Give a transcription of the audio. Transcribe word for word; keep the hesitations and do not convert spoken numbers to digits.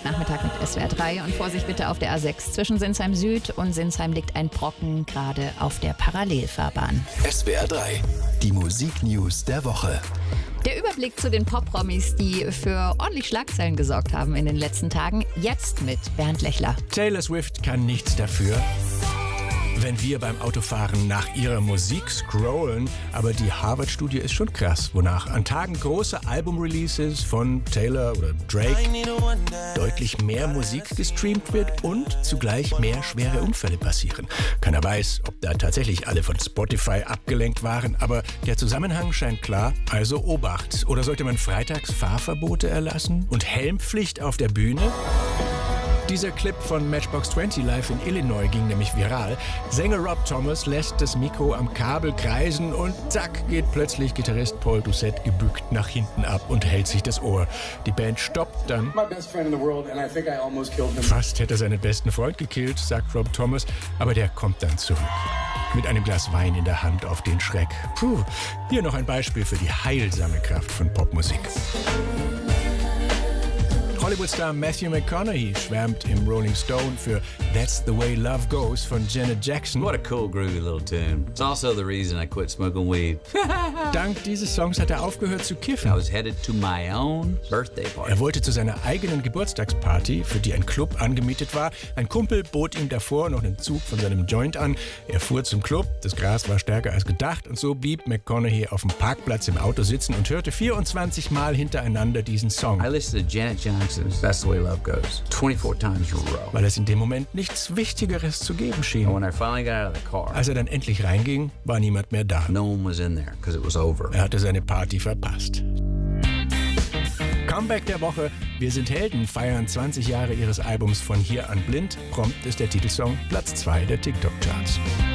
Freitagnachmittag mit S W R drei und Vorsicht bitte auf der A sechs. Zwischen Sinsheim Süd und Sinsheim liegt ein Brocken, gerade auf der Parallelfahrbahn. S W R drei, die Musiknews der Woche. Der Überblick zu den Pop-Promis, die für ordentlich Schlagzeilen gesorgt haben in den letzten Tagen. Jetzt mit Bernd Lechler. Taylor Swift kann nichts dafür, wenn wir beim Autofahren nach ihrer Musik scrollen. Aber die Harvard-Studie ist schon krass, wonach an Tagen große Album-Releases von Taylor oder Drake deutlich mehr Musik gestreamt wird und zugleich mehr schwere Unfälle passieren. Keiner weiß, ob da tatsächlich alle von Spotify abgelenkt waren, aber der Zusammenhang scheint klar, also Obacht. Oder sollte man freitags Fahrverbote erlassen und Helmpflicht auf der Bühne? Dieser Clip von Matchbox zwanzig live in Illinois ging nämlich viral. Sänger Rob Thomas lässt das Mikro am Kabel kreisen und zack geht plötzlich Gitarrist Paul Doucette gebückt nach hinten ab und hält sich das Ohr. Die Band stoppt dann. Fast hätte er seinen besten Freund gekillt, sagt Rob Thomas, aber der kommt dann zurück. Mit einem Glas Wein in der Hand auf den Schreck. Puh, hier noch ein Beispiel für die heilsame Kraft von Popmusik. Hollywood-Star Matthew McConaughey schwärmt im Rolling Stone für That's the Way Love Goes von Janet Jackson. What a cool, groovy little tune. It's also the reason I quit smoking weed. Dank dieses Songs hat er aufgehört zu kiffen. I was headed to my own birthday party. Er wollte zu seiner eigenen Geburtstagsparty, für die ein Club angemietet war. Ein Kumpel bot ihm davor noch einen Zug von seinem Joint an. Er fuhr zum Club, das Gras war stärker als gedacht und so blieb McConaughey auf dem Parkplatz im Auto sitzen und hörte vierundzwanzig Mal hintereinander diesen Song. I listened to Janet Jackson's That's the Way Love Goes twenty-four times in a row. Weil es in dem Moment nichts Wichtigeres zu geben schien. And when I finally got out of the car, als er dann endlich reinging, war niemand mehr da. No one was in there because it was over. Er hatte seine Party verpasst. Comeback der Woche. Wir sind Helden feiern zwanzig Jahre ihres Albums Von hier an blind. Prompt ist der Titelsong Platz zwei der TikTok-Charts.